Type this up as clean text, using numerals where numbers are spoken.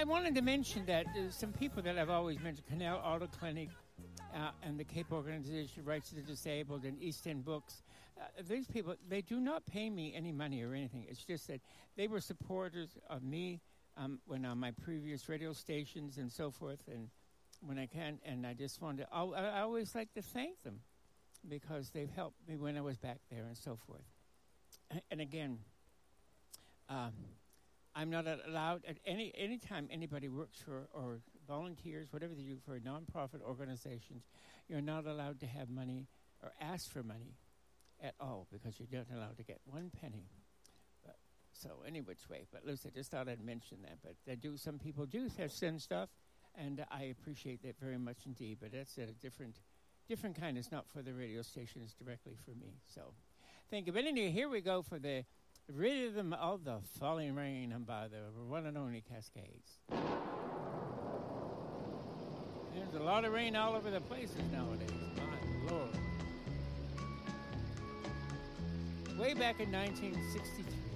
I wanted to mention that there's some people that I've always mentioned, Canal Auto Clinic and the Cape Organization Rights to the Disabled and East End Books. These people, they do not pay me any money or anything. It's just that they were supporters of me when on my previous radio stations and so forth, and when I can, and I just wanted to, I always like to thank them because they've helped me when I was back there and so forth. And again, I'm not allowed at any time anybody works for or volunteers, whatever they do for nonprofit organizations, you're not allowed to have money or ask for money at all because you're not allowed to get one penny. But, so any which way, but Lucy, I just thought I'd mention that. But some people do send stuff, and I appreciate that very much indeed. But that's a different kind. It's not for the radio station. It's directly for me. So thank you. But anyway, here we go for the rhythm of the falling rain by the one and only Cascades. There's a lot of rain all over the places nowadays. My Lord. Way back in 1963.